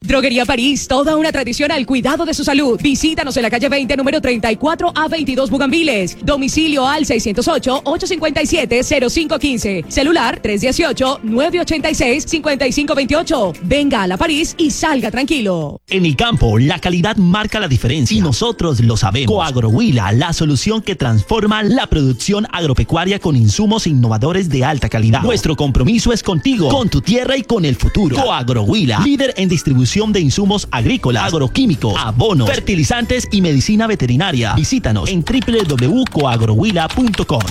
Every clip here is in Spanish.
Droguería París, toda una tradición al cuidado de su salud. Visítanos en la calle 20, número 34 a 22 Bugambiles. Domicilio al 608-857-0515. Celular 318-986-5528. Venga a la París y salga tranquilo. En el campo, la calidad marca la diferencia y nosotros lo sabemos. Coagrohuila, la solución que transforma la producción agropecuaria con insumos innovadores de alta calidad. Nuestro compromiso es contigo, con tu tierra y con el futuro. Coagrohuila, líder en distribución de insumos agrícolas, agroquímicos, abonos, fertilizantes y medicina veterinaria. Visítanos en www.coagrohuila.com.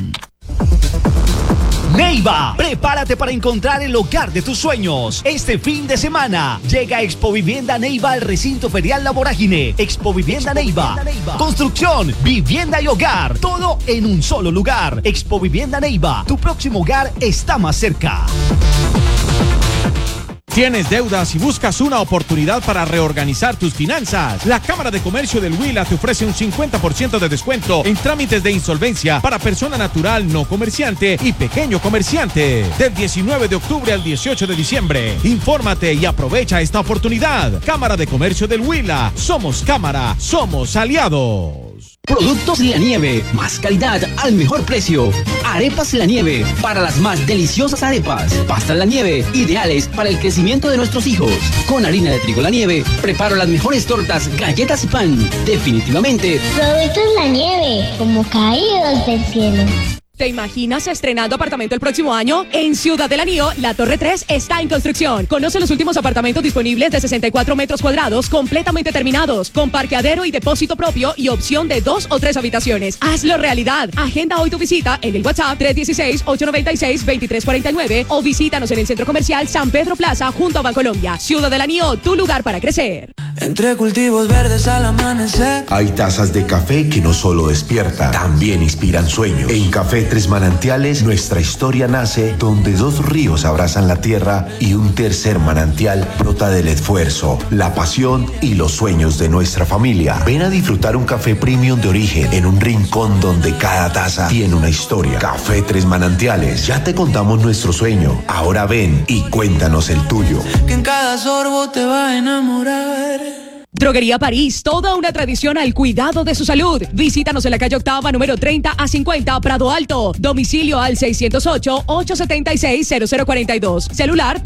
Neiva, prepárate para encontrar el hogar de tus sueños. Este fin de semana llega Expo Vivienda Neiva al recinto ferial La Vorágine. Expo Vivienda Neiva. Construcción, vivienda y hogar, todo en un solo lugar. Expo Vivienda Neiva, tu próximo hogar está más cerca. ¿Tienes deudas y buscas una oportunidad para reorganizar tus finanzas? La Cámara de Comercio del Huila te ofrece un 50% de descuento en trámites de insolvencia para persona natural no comerciante y pequeño comerciante. Del 19 de octubre al 18 de diciembre. Infórmate y aprovecha esta oportunidad. Cámara de Comercio del Huila. Somos Cámara, somos aliados. Productos La Nieve, más calidad al mejor precio. Arepas La Nieve, para las más deliciosas arepas. Pastas La Nieve, ideales para el crecimiento de nuestros hijos. Con harina de trigo La Nieve, preparo las mejores tortas, galletas y pan. Definitivamente. Productos La Nieve, como caídos del cielo. ¿Te imaginas estrenando apartamento el próximo año? En Ciudad del Anillo, la Torre 3 está en construcción. Conoce los últimos apartamentos disponibles de 64 metros cuadrados, completamente terminados, con parqueadero y depósito propio y opción de 2 o 3 habitaciones. Hazlo realidad. Agenda hoy tu visita en el WhatsApp 316-896-2349 o visítanos en el Centro Comercial San Pedro Plaza junto a Bancolombia. Ciudad del Anillo, tu lugar para crecer. Entre cultivos verdes al amanecer. Hay tazas de café que no solo despiertan, también inspiran sueños. En Café Tres Manantiales, nuestra historia nace donde 2 ríos abrazan la tierra y un tercer manantial brota del esfuerzo, la pasión y los sueños de nuestra familia. Ven a disfrutar un café premium de origen en un rincón donde cada taza tiene una historia. Café Tres Manantiales, ya te contamos nuestro sueño. Ahora ven y cuéntanos el tuyo. Que en cada sorbo te va a enamorar. Droguería París, toda una tradición al cuidado de su salud. Visítanos en la calle Octava, número 30 a 50, Prado Alto. Domicilio al 608-876-0042. Celular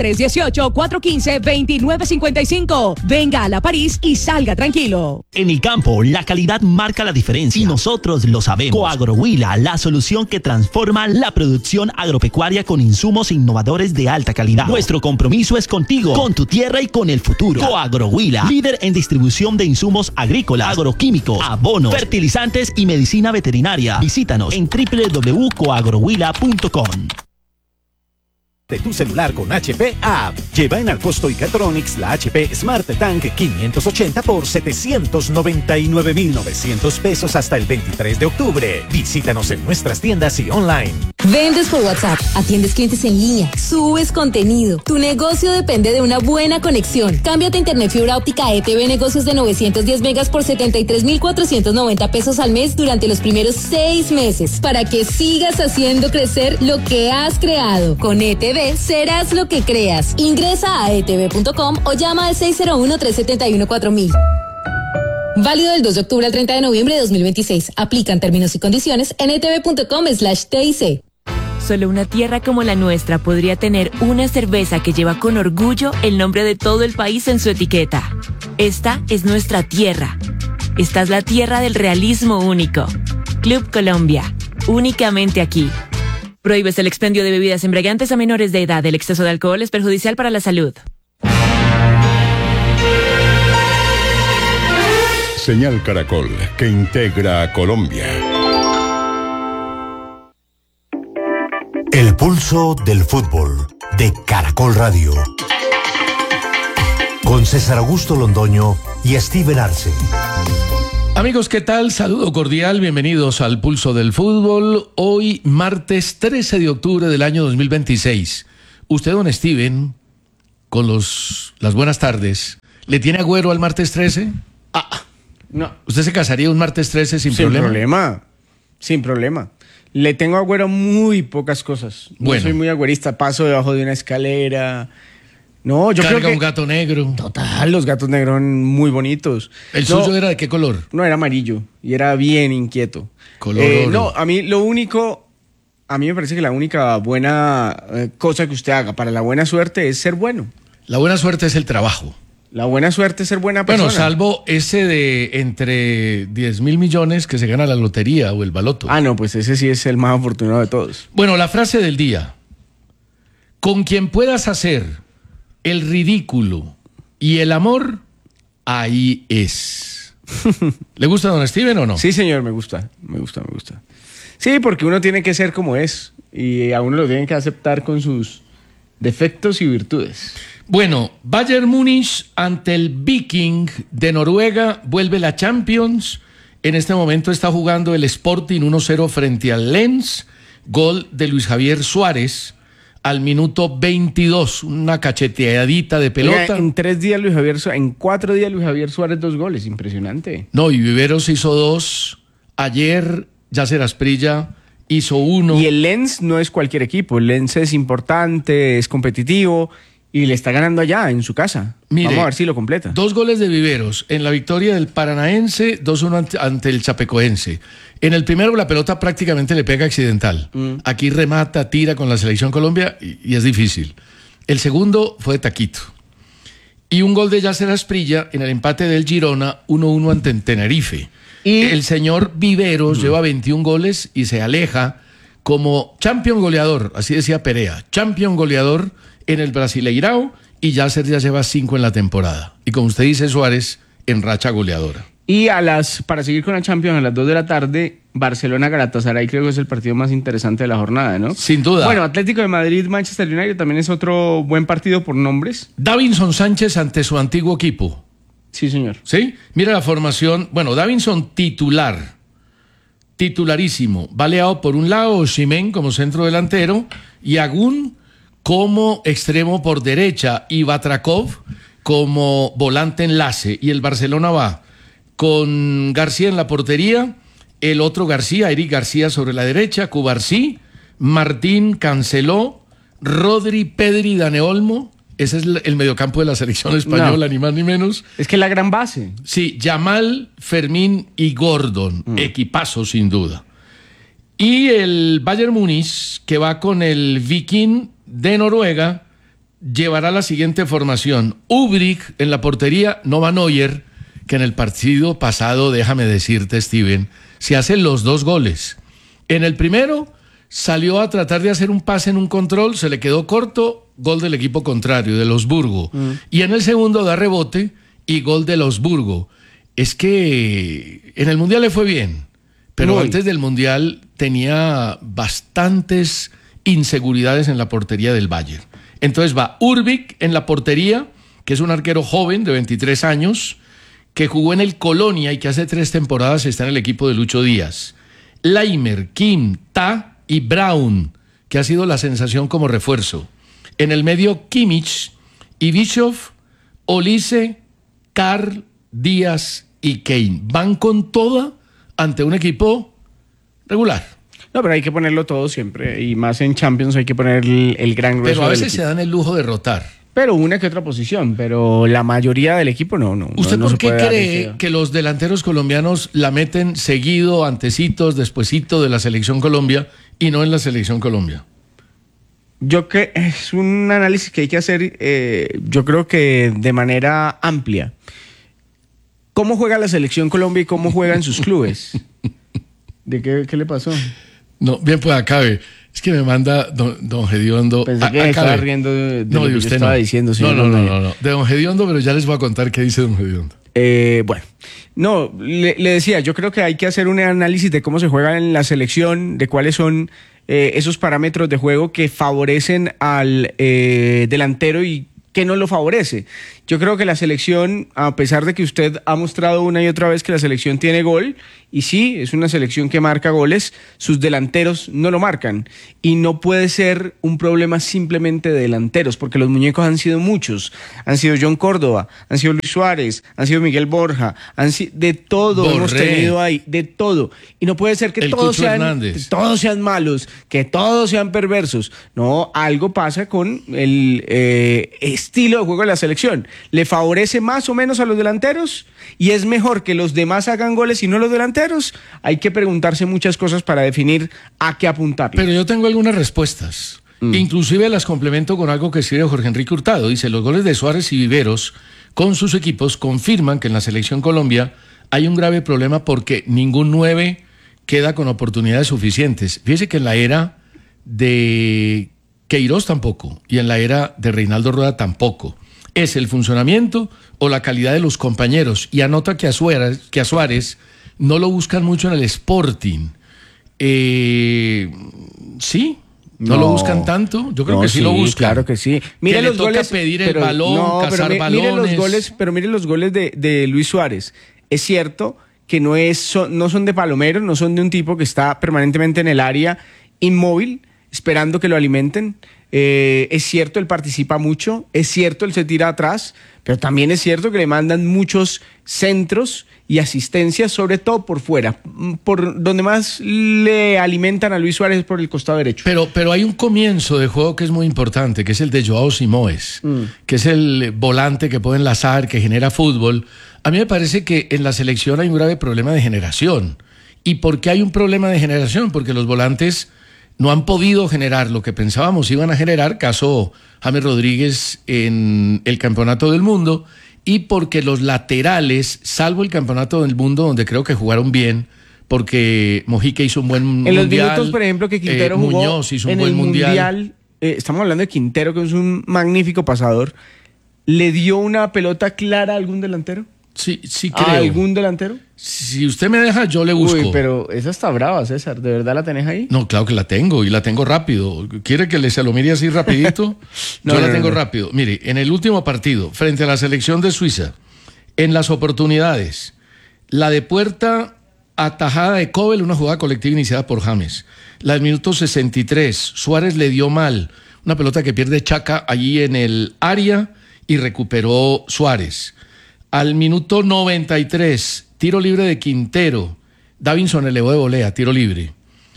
318-415-2955. Venga a la París y salga tranquilo. En el campo, la calidad marca la diferencia y nosotros lo sabemos. Coagrohuila, la solución que transforma la producción agropecuaria con insumos innovadores de alta calidad. Nuestro compromiso es contigo, con tu tierra y con el futuro. Coagrohuila, líder en distribución de insumos agrícolas, agroquímicos, abonos, fertilizantes y medicina veterinaria. Visítanos en www.coagrohuila.com. De tu celular con HP App. Lleva en Arcosto y Catronics la HP Smart Tank 580 por 799.900 pesos hasta el 23 de octubre. Visítanos en nuestras tiendas y online. Vendes por WhatsApp, atiendes clientes en línea, subes contenido. Tu negocio depende de una buena conexión. Cámbiate a Internet fibra óptica ETV Negocios de 910 megas por 73.490 pesos al mes durante los primeros 6 meses para que sigas haciendo crecer lo que has creado. Con ETV serás lo que creas. Ingresa a etv.com o llama al 601-371-4000. Válido del 2 de octubre al 30 de noviembre de 2026. Aplican términos y condiciones en etv.com/TIC. Solo una tierra como la nuestra podría tener una cerveza que lleva con orgullo el nombre de todo el país en su etiqueta. Esta es nuestra tierra. Esta es la tierra del realismo único. Club Colombia. Únicamente aquí. Prohíbes el expendio de bebidas embriagantes a menores de edad. El exceso de alcohol es perjudicial para la salud. Señal Caracol, que integra a Colombia. El pulso del fútbol de Caracol Radio. Con César Augusto Londoño y Steven Arce. Amigos, ¿qué tal? Saludo cordial, bienvenidos al Pulso del Fútbol. Hoy, martes 13 de octubre del año 2026. Usted, don Steven, con las buenas tardes, ¿le tiene agüero al martes 13? No. ¿Usted se casaría un martes 13 sin problema? Sin problema. Le tengo agüero muy pocas cosas. No soy muy agüerista. Paso debajo de una escalera, No, yo creo que un gato negro. Total, los gatos negros son muy bonitos. ¿El suyo era de qué color? No, era amarillo y era bien inquieto. Color oro. No, a mí me parece que la única buena cosa que usted haga para la buena suerte es ser bueno. La buena suerte es el trabajo. La buena suerte es ser buena persona. Bueno, salvo ese de entre 10.000 millones que se gana la lotería o el baloto. Ah, no, pues ese sí es el más afortunado de todos. Bueno, la frase del día. Con quien puedas hacer el ridículo y el amor, ahí es. ¿Le gusta don Steven o no? Sí, señor, me gusta. Sí, porque uno tiene que ser como es y a uno lo tienen que aceptar con sus defectos y virtudes. Bueno, Bayern Múnich ante el Viking de Noruega vuelve la Champions. En este momento está jugando el Sporting 1-0 frente al Lens. Gol de Luis Javier Suárez al minuto 22. Una cacheteadita de pelota. Oiga, en 4 días Luis Javier Suárez 2 goles. Impresionante. No, y Viveros hizo 2. Ayer Yasser Asprilla hizo 1. Y el Lens no es cualquier equipo. El Lens es importante, es competitivo. Y le está ganando allá, en su casa. Mire, vamos a ver si lo completa. 2 goles de Viveros en la victoria del Paranaense, 2-1 ante el Chapecoense. En el primero la pelota prácticamente le pega accidental. Aquí remata, tira con la Selección Colombia y es difícil. El segundo fue de taquito. Y un gol de Yasser Asprilla en el empate del Girona, 1-1 ante Tenerife. Y el señor Viveros lleva 21 goles y se aleja como champion goleador, así decía Perea, champion goleador en el Brasileirao, y Yasser ya lleva 5 en la temporada. Y como usted dice, Suárez en racha goleadora. Y para seguir con la Champions, a las 2 de la tarde, Barcelona-Galatasaray creo que es el partido más interesante de la jornada, ¿no? Sin duda. Bueno, Atlético de Madrid-Manchester United también es otro buen partido por nombres. Davinson Sánchez ante su antiguo equipo. Sí, señor. ¿Sí? Mira la formación. Bueno, Davinson titularísimo. Baleado por un lado, Osimhen como centro delantero y Agún como extremo por derecha y Batrakov como volante enlace. Y el Barcelona va con García en la portería, el otro García, Eric García sobre la derecha, Cubarsí, Martín, Canceló, Rodri, Pedri, Dani Olmo. Ese es el mediocampo de la selección española, ni más ni menos. Es que es la gran base. Sí, Yamal, Fermín y Gordon. Equipazo, sin duda. Y el Bayern Múnich, que va con el Viking de Noruega, llevará la siguiente formación. Ubrick en la portería, no va Neuer, que en el partido pasado, déjame decirte, Steven, se hacen los 2 goles. En el primero salió a tratar de hacer un pase en un control, se le quedó corto, gol del equipo contrario, de Wolfsburgo. Y en el segundo da rebote y gol de Wolfsburgo. Es que en el Mundial le fue bien, pero antes del Mundial tenía bastantes inseguridades en la portería del Bayern. Entonces va Ubrick en la portería, que es un arquero joven de 23 años, que jugó en el Colonia y que hace 3 temporadas está en el equipo de Lucho Díaz. Leimer, Kim, Ta y Braun, que ha sido la sensación como refuerzo. En el medio, Kimmich, Bischoff, Olise, Carl, Díaz y Kane. Van con toda ante un equipo regular. No, pero hay que ponerlo todo siempre. Y más en Champions hay que poner el gran grueso. Pero a veces se dan el lujo de rotar. Pero una que otra posición. Pero la mayoría del equipo no. ¿Usted no por qué cree que los delanteros colombianos la meten seguido, antecitos, despuesito de la Selección Colombia y no en la Selección Colombia? Yo que es un análisis que hay que hacer, yo creo que de manera amplia. ¿Cómo juega la Selección Colombia y cómo juegan sus clubes? ¿De qué le pasó? No, bien, pues acabe. Es que me manda don Gediondo. Pensé que estaba riendo de no, lo que usted yo estaba diciendo. Señor no. De don Gediondo, pero ya les voy a contar qué dice don Gediondo. Bueno, no, le decía, yo creo que hay que hacer un análisis de cómo se juega en la selección, de cuáles son esos parámetros de juego que favorecen al delantero y que no lo favorece. Yo creo que la selección, a pesar de que usted ha mostrado una y otra vez que la selección tiene gol Y sí, es una selección que marca goles, sus delanteros no lo marcan. Y no puede ser un problema simplemente de delanteros, porque los muñecos han sido muchos. Han sido John Córdoba, han sido Luis Suárez, han sido Miguel Borja, de todo Borré. hemos tenido ahí, de todo. Y no puede ser que todos sean malos, que todos sean perversos. No, algo pasa con el estilo de juego de la selección. ¿Le favorece más o menos a los delanteros? ¿Y es mejor que los demás hagan goles y no los delanteros? Hay que preguntarse muchas cosas para definir a qué apuntarle. Pero yo tengo algunas respuestas. Inclusive las complemento con algo que escribe Jorge Enrique Hurtado. Dice, los goles de Suárez y Viveros con sus equipos confirman que en la selección Colombia hay un grave problema porque ningún 9 queda con oportunidades suficientes. Fíjese que en la era de Queiroz tampoco y en la era de Reinaldo Rueda tampoco. Es el funcionamiento o la calidad de los compañeros. Y anota que a Suárez no lo buscan mucho en el Sporting. Sí, no lo buscan tanto. Yo creo que sí lo buscan. Claro que sí. Mire los goles, pedir el balón, cazar balones. Mire los goles de Luis Suárez. Es cierto que no son de palomero, no son de un tipo que está permanentemente en el área inmóvil, esperando que lo alimenten. Es cierto, él participa mucho, es cierto, él se tira atrás, pero también es cierto que le mandan muchos centros y asistencias, sobre todo por fuera. Por donde más le alimentan a Luis Suárez es por el costado derecho. Pero hay un comienzo de juego que es muy importante, que es el de Joao Simões, que es el volante que puede enlazar, que genera fútbol. A mí me parece que en la selección hay un grave problema de generación. ¿Y por qué hay un problema de generación? Porque los volantes no han podido generar lo que pensábamos iban a generar, caso James Rodríguez en el Campeonato del Mundo, y porque los laterales, salvo el Campeonato del Mundo, donde creo que jugaron bien, porque Mojica hizo un buen mundial. En los minutos, por ejemplo, que Quintero jugó Muñoz hizo un en buen el mundial, estamos hablando de Quintero, que es un magnífico pasador, ¿le dio una pelota clara a algún delantero? Sí, creo. ¿A algún delantero? Si usted me deja, yo le busco. Uy, pero esa está brava, César. ¿De verdad la tenés ahí? No, claro que la tengo, y la tengo rápido. ¿Quiere que se lo mire así rapidito? Yo la tengo rápido. Mire, en el último partido, frente a la selección de Suiza, en las oportunidades, la de puerta atajada de Kobel, una jugada colectiva iniciada por James. La del minuto 63, Suárez le dio mal. Una pelota que pierde Chaca allí en el área y recuperó Suárez. Al minuto 93, tiro libre de Quintero. Davinson elevó de volea, tiro libre.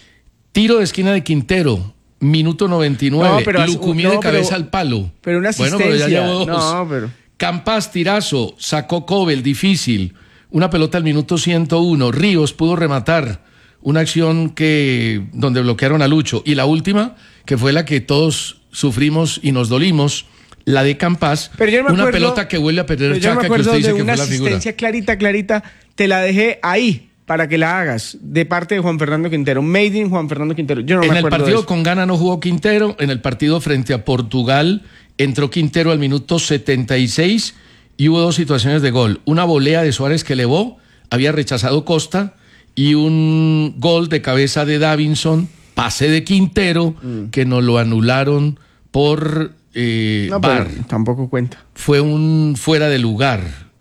Tiro de esquina de Quintero, minuto 99. Lucumí de cabeza al palo. Pero una asistencia. Bueno, pero ya llevó dos. Campas, tirazo, sacó Kobel, difícil. Una pelota al minuto 101. Ríos pudo rematar una acción donde bloquearon a Lucho. Y la última, que fue la que todos sufrimos y nos dolimos, la de Campas, una pelota que vuelve a perder Chaca, que usted dice que fue la figura. Una asistencia clarita, te la dejé ahí para que la hagas, de parte de Juan Fernando Quintero, made in Juan Fernando Quintero. Yo no me acuerdo. En el partido con Ghana no jugó Quintero, en el partido frente a Portugal entró Quintero al minuto 76 y hubo dos situaciones de gol. Una volea de Suárez que elevó, había rechazado Costa, y un gol de cabeza de Davinson, pase de Quintero, que nos lo anularon por VAR. Tampoco cuenta. Fue un fuera de lugar.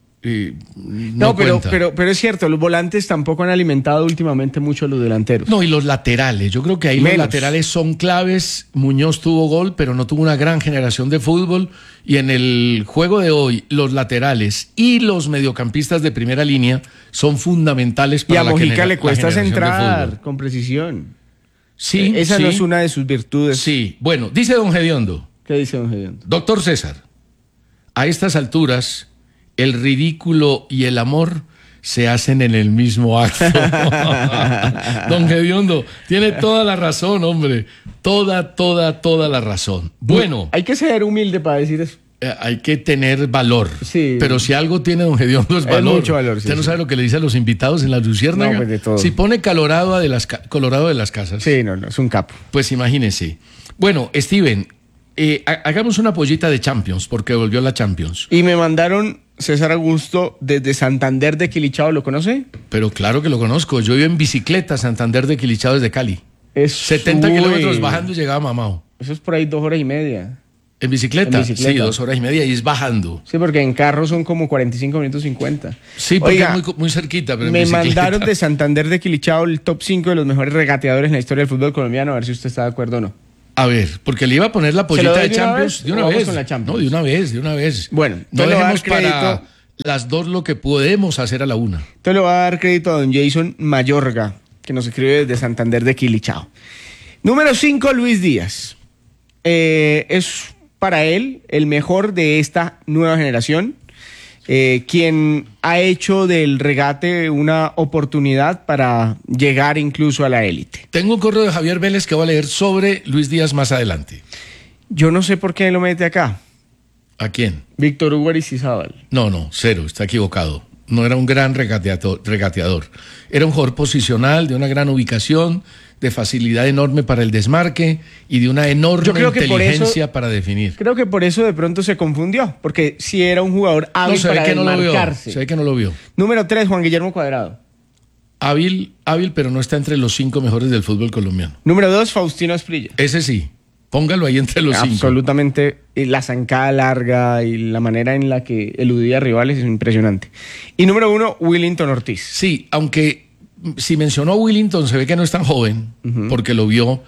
Pero es cierto, los volantes tampoco han alimentado últimamente mucho a los delanteros. No, y los laterales. Yo creo que ahí los laterales son claves. Muñoz tuvo gol, pero no tuvo una gran generación de fútbol. Y en el juego de hoy, los laterales y los mediocampistas de primera línea son fundamentales para la generación. Y a Mojica le cuesta centrar con precisión. Sí, esa no es una de sus virtudes. Sí, bueno, dice don Gediondo. ¿Qué dice don Gediondo? Doctor César, a estas alturas, el ridículo y el amor se hacen en el mismo acto. Don Gediondo, tiene toda la razón, hombre. Toda la razón. Bueno. Hay que ser humilde para decir eso. Hay que tener valor. Sí. Pero si algo tiene don Gediondo es valor. Mucho valor. Usted no sabe lo que le dice a los invitados en la Luciérnaga. No, pues de todo. Si pone Colorado de las casas. Sí, no, es un capo. Pues imagínese. Bueno, Steven, hagamos una pollita de Champions, porque volvió la Champions. Y me mandaron César Augusto desde Santander de Quilichao, ¿lo conoce? Pero claro que lo conozco. Yo iba en bicicleta a Santander de Quilichao desde Cali. 70 kilómetros bajando y llegaba a Mamao. Eso es por ahí 2 horas y media. ¿En bicicleta? Sí, 2 horas y media y es bajando. Sí, porque en carro son como 45 minutos 50. Sí, porque es muy cerquita. Pero me mandaron de Santander de Quilichao el top 5 de los mejores regateadores en la historia del fútbol colombiano, a ver si usted está de acuerdo o no. A ver, porque le iba a poner la pollita de Champions de una vez. Con la Champions? No, de una vez. Bueno, no dejemos para las 2 lo que podemos hacer a la 1. Entonces le voy a dar crédito a don Jason Mayorga, que nos escribe desde Santander de Quilichao. Número 5, Luis Díaz. Es para él el mejor de esta nueva generación, quien ha hecho del regate una oportunidad para llegar incluso a la élite. Tengo un correo de Javier Vélez que voy a leer sobre Luis Díaz más adelante. Yo no sé por qué lo mete acá. ¿A quién? Víctor Hugo Aristizábal. No, cero, está equivocado. No era un gran regateador. Era un jugador posicional, de una gran ubicación, de facilidad enorme para el desmarque y de una enorme inteligencia para definir. Creo que por eso de pronto se confundió, porque sí era un jugador hábil para desmarcarse. Se ve que no lo vio. Número 3, Juan Guillermo Cuadrado. Hábil, pero no está entre los 5 mejores del fútbol colombiano. Número 2, Faustino Asprilla. Ese sí. Póngalo ahí entre los 5. Absolutamente. La zancada larga y la manera en la que eludía a rivales es impresionante. Y número 1, Willington Ortiz. Sí, aunque si mencionó a Willington, se ve que no es tan joven, porque lo vio.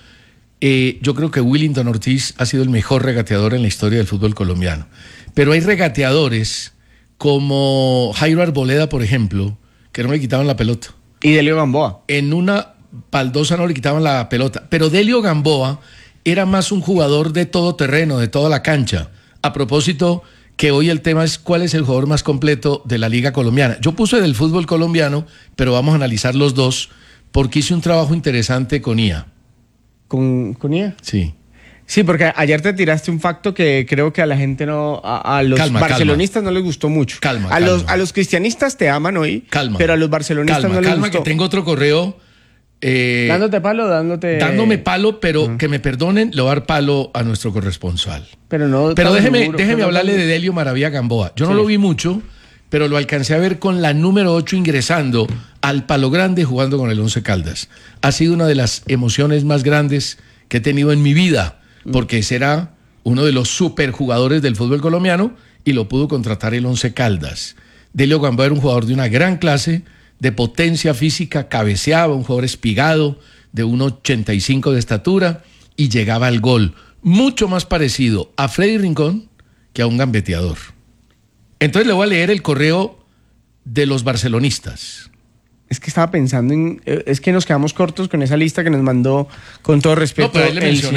Yo creo que Willington Ortiz ha sido el mejor regateador en la historia del fútbol colombiano. Pero hay regateadores como Jairo Arboleda, por ejemplo, que no le quitaban la pelota. Y Delio Gamboa. En una baldosa no le quitaban la pelota. Pero Delio Gamboa era más un jugador de todo terreno, de toda la cancha. A propósito, que hoy el tema es cuál es el jugador más completo de la Liga Colombiana. Yo puse del fútbol colombiano, pero vamos a analizar los dos, porque hice un trabajo interesante con IA. ¿Con IA? Sí. Sí, porque ayer te tiraste un facto que creo que a la gente no... A los barcelonistas no les gustó mucho. A los cristianistas te aman hoy, pero a los barcelonistas no les gustó. Calma, que tengo otro correo... ¿Dándote palo o dándote...? Dándome palo, pero que me perdonen, le voy a dar palo a nuestro corresponsal. Pero déjeme hablarle de Delio Maravilla Gamboa. Yo no lo vi mucho, pero lo alcancé a ver con la número 8 ingresando al Palo Grande jugando con el Once Caldas. Ha sido una de las emociones más grandes que he tenido en mi vida, porque será uno de los superjugadores del fútbol colombiano y lo pudo contratar el Once Caldas. Delio Gamboa era un jugador de una gran clase, de potencia física, cabeceaba, un jugador espigado, de 1,85 de estatura y llegaba al gol. Mucho más parecido a Freddy Rincón que a un gambeteador. Entonces le voy a leer el correo de los barcelonistas. Es que estaba pensando en... Es que nos quedamos cortos con esa lista que nos mandó, con todo respeto, pero ahí le mencioné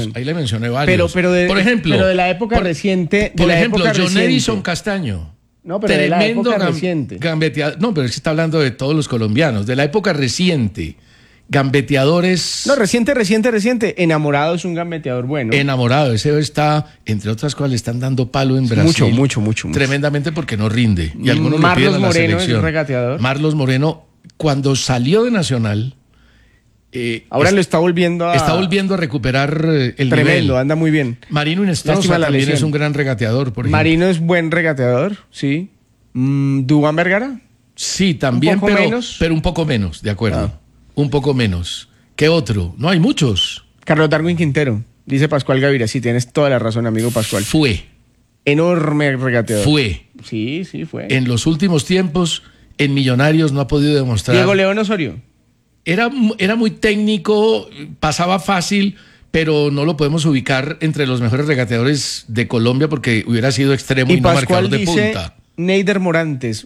varios. Pero por ejemplo... Pero de la época reciente... Por ejemplo, John Edison Castaño. No, pero de la época reciente. No, pero es que está hablando de todos los colombianos. De la época reciente. Gambeteadores... No, reciente. Enamorado es un gambeteador bueno. Enamorado. Ese está, entre otras cosas, le están dando palo en Brasil. Mucho. Tremendamente porque no rinde. Y algunos Marlos le piden a la Moreno selección. Es regateador. Marlos Moreno, cuando salió de Nacional... ahora lo está volviendo a... Está volviendo a recuperar el Tremendo, nivel. Anda muy bien. Pero Inestrosa también es un gran regateador, por ejemplo. Marino es buen regateador, sí. ¿Duván Vergara? Sí, también, pero un poco menos, de acuerdo. Un poco menos. ¿Qué otro? No hay muchos. Carlos Darwin Quintero, dice Pascual Gaviria. Sí, tienes toda la razón, amigo Pascual. Fue. Enorme regateador. Fue. Sí, fue. En los últimos tiempos, en Millonarios no ha podido demostrar. Diego León Osorio. Era muy técnico, pasaba fácil, pero no lo podemos ubicar entre los mejores regateadores de Colombia porque hubiera sido extremo y no marcador de punta. Neider Morantes.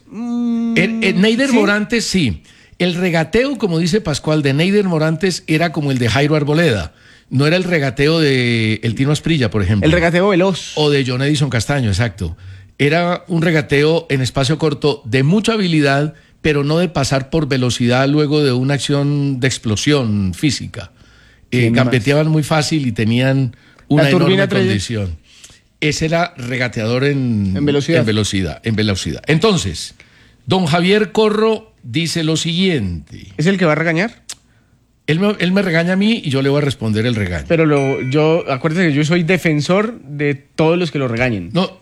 Neider ¿sí? Morantes, sí. El regateo, como dice Pascual, de Neider Morantes era como el de Jairo Arboleda. No era el regateo de El Tino Asprilla, por ejemplo. El regateo veloz. O de John Edison Castaño, exacto. Era un regateo en espacio corto de mucha habilidad, pero no de pasar por velocidad luego de una acción de explosión física. Gambeteaban muy fácil y tenían una enorme condición. Ese era regateador en velocidad. Entonces, don Javier Corro dice lo siguiente. ¿Es el que va a regañar? Él me regaña a mí y yo le voy a responder el regaño. Pero acuérdate que yo soy defensor de todos los que lo regañen. No.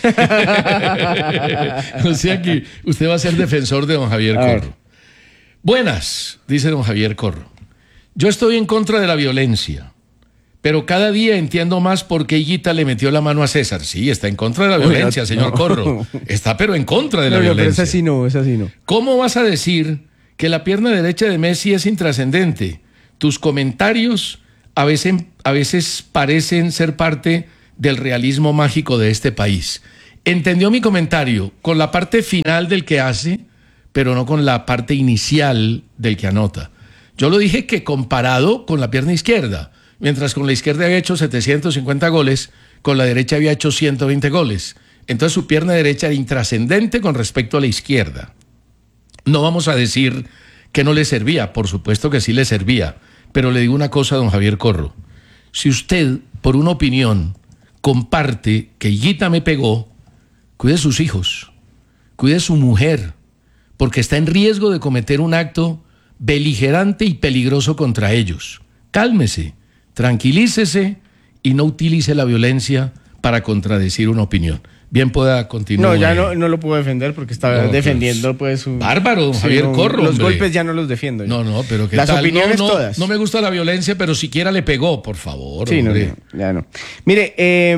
O sea que usted va a ser defensor de don Javier Corro. Buenas, dice don Javier Corro. Yo estoy en contra de la violencia, Pero cada día entiendo más por qué Higuita le metió la mano a César. Sí, está en contra de la violencia, señor Corro. Está pero en contra de la violencia. Pero es así no. ¿Cómo vas a decir que la pierna derecha de Messi es intrascendente? Tus comentarios a veces parecen ser parte del realismo mágico de este país. Entendió mi comentario con la parte final del que hace, pero no con la parte inicial del que anota. Yo lo dije que comparado con la pierna izquierda, mientras con la izquierda había hecho 750 goles, con la derecha había hecho 120 goles. Entonces su pierna derecha era intrascendente con respecto a la izquierda. No vamos a decir que no le servía, por supuesto que sí le servía, pero le digo una cosa a don Javier Corro. Si usted, por una opinión, comparte que Higuita me pegó, cuide sus hijos, cuide su mujer, porque está en riesgo de cometer un acto beligerante y peligroso contra ellos. Cálmese, tranquilícese y no utilice la violencia para contradecir una opinión. Bien pueda continuar. No, ya no lo puedo defender porque estaba defendiendo pues su... Bárbaro, Javier Corro. Los golpes ya no los defiendo. No, pero ¿qué las tal? Opiniones todas. No me gusta la violencia, pero siquiera le pegó, por favor. Sí, hombre. Ya no. Mire,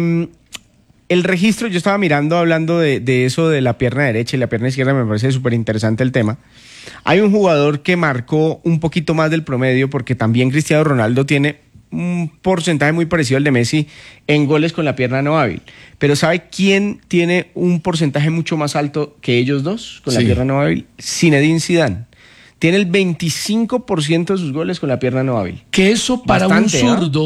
el registro, yo estaba mirando, hablando de eso de la pierna derecha y la pierna izquierda, me parece súper interesante el tema. Hay un jugador que marcó un poquito más del promedio porque también Cristiano Ronaldo tiene un porcentaje muy parecido al de Messi en goles con la pierna no hábil. Pero ¿sabe quién tiene un porcentaje mucho más alto que ellos dos con la pierna no hábil? Zinedine Zidane. Tiene el 25% de sus goles con la pierna no hábil. Que eso para bastante,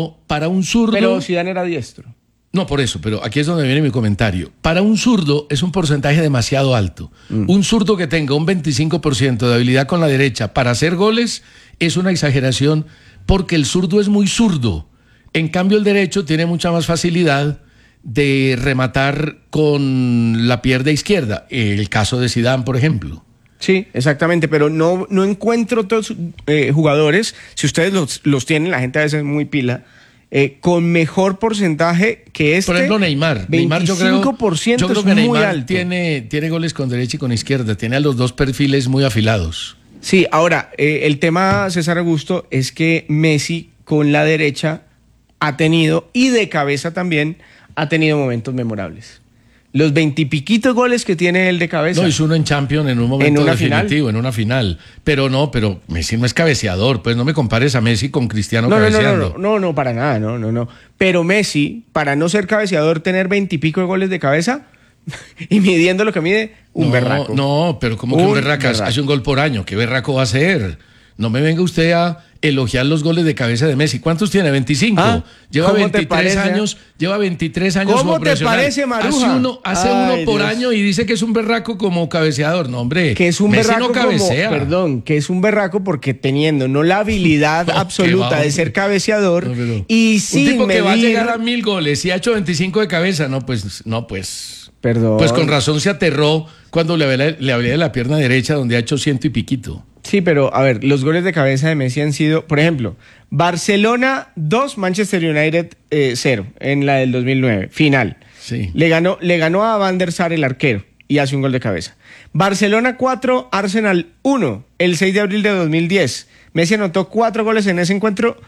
un zurdo... Pero Zidane era diestro. No, por eso, pero aquí es donde viene mi comentario. Para un zurdo es un porcentaje demasiado alto. Un zurdo que tenga un 25% de habilidad con la derecha para hacer goles es una exageración, porque el zurdo es muy zurdo. En cambio, el derecho tiene mucha más facilidad de rematar con la pierna izquierda. El caso de Zidane, por ejemplo. Sí, exactamente, pero no encuentro todos jugadores, si ustedes los tienen, la gente a veces es muy pila, con mejor porcentaje que este. Por ejemplo, Neymar. 25% Neymar yo creo que es Neymar muy alto. Tiene goles con derecha y con izquierda. Tiene a los dos perfiles muy afilados. Sí, ahora, el tema, César Augusto, es que Messi con la derecha ha tenido, y de cabeza también, ha tenido momentos memorables. Los 20 y piquitos goles que tiene él de cabeza. No, hizo uno en Champions en un momento definitivo, en una final. Pero Messi no es cabeceador, pues no me compares a Messi con Cristiano cabeceando. No, para nada, no. Pero Messi, para no ser cabeceador, tener 20 y pico de goles de cabeza y midiendo lo que mide, un berraco. No, pero ¿cómo que un berraco? Hace un gol por año, ¿qué berraco va a ser? No me venga usted a elogiar los goles de cabeza de Messi. ¿Cuántos tiene? 25. Lleva 23 años. Lleva 23 años. ¿Cómo te parece, Maruja? Hace uno por año y dice que es un berraco como cabeceador. No, hombre. Que es un Messi berraco no cabecea. que es un berraco porque teniendo no la habilidad absoluta de ser cabeceador y sin un tipo que medir... va a llegar a 1000 goles y ha hecho 25 de cabeza. No, pues. Perdón. Pues con razón se aterró cuando le hablé de la pierna derecha donde ha hecho 100 y piquito. Sí, pero a ver, los goles de cabeza de Messi han sido, por ejemplo, Barcelona 2, Manchester United 0 en la del 2009, final. Sí. Le ganó a Van der Sar, el arquero, y hace un gol de cabeza. Barcelona 4, Arsenal 1, el 6 de abril de 2010. Messi anotó 4 goles en ese encuentro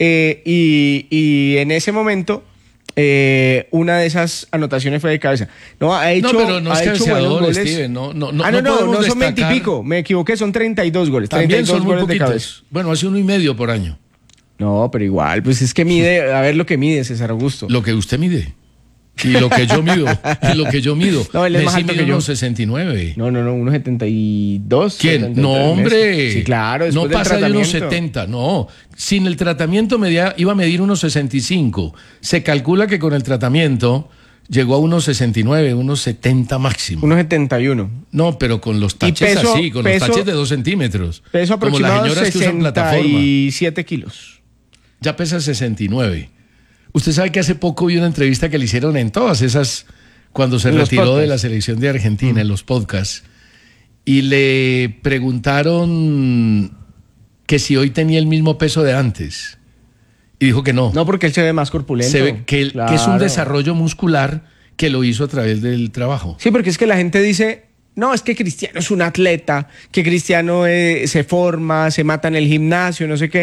y en ese momento... una de esas anotaciones fue de cabeza. Pero no es cabeceador, Steven. No son 20 y pico. Me equivoqué, son 32 goles. También 32 son muy goles poquitos. de cabeza. Bueno, hace 1,5 por año. No, pero igual, pues es que mide, a ver lo que mide, César Augusto. Lo que usted mide. Y lo que yo mido. No, él es más Messi alto mide que yo. 1,69. No, 1,72. ¿Quién? 73. No, hombre. Sí, claro. No pasa de 1,70. No. Sin el tratamiento iba a medir 1,65. Se calcula que con el tratamiento llegó a 1,69, 1,70 máximo. 1,71. No, pero con los taches así, con los taches de 2 centímetros. Peso aproximado como las señoras que usan plataforma. 67 kilos. Ya pesa 69. Usted sabe que hace poco vi una entrevista que le hicieron en todas esas, cuando se retiró de la selección de Argentina, en los podcasts, y le preguntaron que si hoy tenía el mismo peso de antes. Y dijo que no. No, porque él se ve más corpulento. Se ve que es un desarrollo muscular que lo hizo a través del trabajo. Sí, porque es que la gente dice, no, es que Cristiano es un atleta, que Cristiano se forma, se mata en el gimnasio, no sé qué.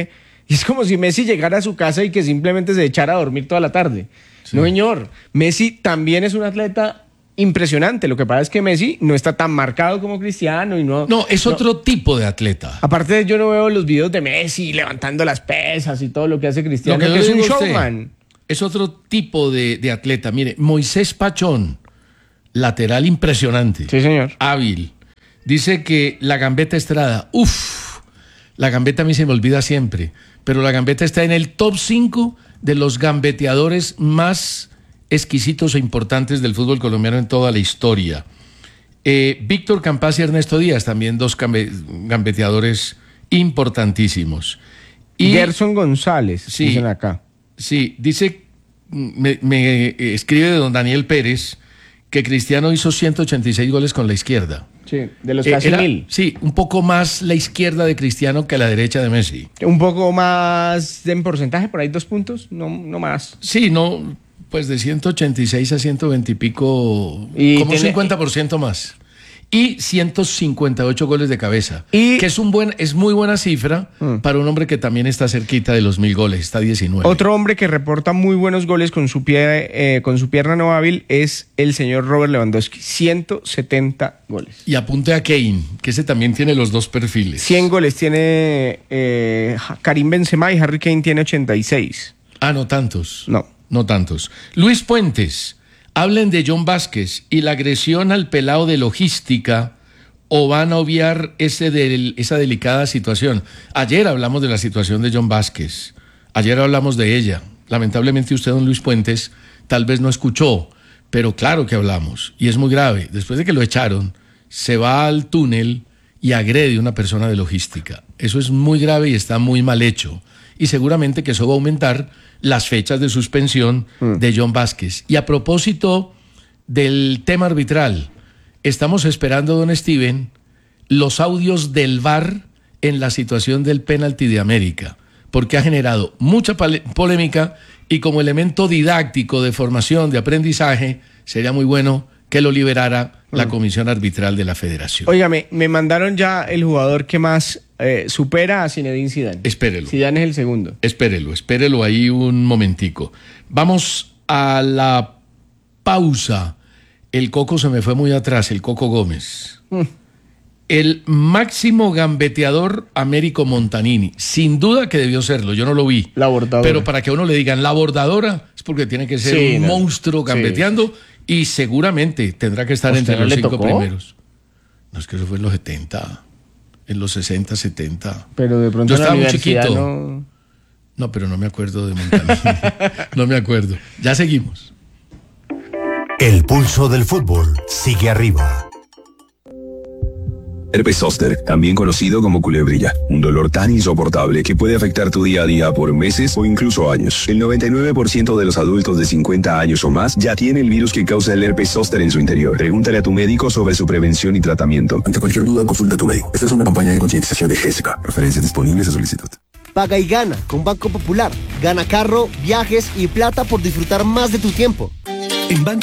Y es como si Messi llegara a su casa y que simplemente se echara a dormir toda la tarde. Sí. No, señor. Messi también es un atleta impresionante. Lo que pasa es que Messi no está tan marcado como Cristiano y no... No, es otro tipo de atleta. Aparte, yo no veo los videos de Messi levantando las pesas y todo lo que hace Cristiano, que es un showman. Es otro tipo de atleta. Mire, Moisés Pachón, lateral impresionante. Sí, señor. Hábil. Dice que la Gambetta Estrada, la Gambetta a mí se me olvida siempre, pero la Gambetta está en el top 5 de los gambeteadores más exquisitos e importantes del fútbol colombiano en toda la historia. Víctor Campás y Ernesto Díaz, también dos gambeteadores importantísimos. Y Gerson González, sí, dicen acá. Sí, dice, me escribe don Daniel Pérez que Cristiano hizo 186 goles con la izquierda. Sí, de los casi 1000. Sí, un poco más la izquierda de Cristiano que la derecha de Messi. Un poco más en porcentaje, por ahí 2 puntos, no más. Sí, no, pues de 186 a 120 y pico, como 50% más. Y 158 goles de cabeza, que es muy buena cifra para un hombre que también está cerquita de los 1000 goles, está 19. Otro hombre que reporta muy buenos goles con su pierna no hábil es el señor Robert Lewandowski, 170 goles. Y apunte a Kane, que ese también tiene los dos perfiles. 100 goles tiene Karim Benzema y Harry Kane tiene 86. Ah, no tantos. No tantos. Luis Puentes. Hablen de John Vázquez y la agresión al pelado de logística, o van a obviar esa delicada situación. Ayer hablamos de la situación de John Vázquez, ayer hablamos de ella. Lamentablemente usted, don Luis Puentes, tal vez no escuchó, pero claro que hablamos, y es muy grave. Después de que lo echaron, se va al túnel y agrede a una persona de logística. Eso es muy grave y está muy mal hecho, y seguramente que eso va a aumentar las fechas de suspensión de John Vázquez. Y a propósito del tema arbitral, estamos esperando, don Steven, los audios del VAR en la situación del penalti de América, porque ha generado mucha polémica, y como elemento didáctico de formación, de aprendizaje, sería muy bueno que lo liberara la comisión arbitral de la federación. Óigame, me mandaron ya el jugador que más supera a Zinedine Zidane. Espérelo. Zidane es el segundo. Espérelo ahí un momentico. Vamos a la pausa. El Coco se me fue muy atrás, el Coco Gómez. El máximo gambeteador, Américo Montanini. Sin duda que debió serlo, yo no lo vi. La bordadora. Pero para que a uno le digan la bordadora, es porque tiene que ser un monstruo gambeteando, y seguramente tendrá que estar entre los 5 primeros. No, es que eso fue en los 70, en los 60, 70. Pero de pronto yo estaba muy chiquito. No, pero no me acuerdo de Montanini. No me acuerdo. Ya seguimos. El pulso del fútbol sigue arriba. Herpes zóster, también conocido como culebrilla, un dolor tan insoportable que puede afectar tu día a día por meses o incluso años. El 99% de los adultos de 50 años o más ya tiene el virus que causa el herpes zóster en su interior. Pregúntale a tu médico sobre su prevención y tratamiento. Ante cualquier duda, consulta a tu médico. Esta es una campaña de concientización de GESCA. Referencias disponibles a solicitud. Paga y gana con Banco Popular. Gana carro, viajes y plata por disfrutar más de tu tiempo. En Banco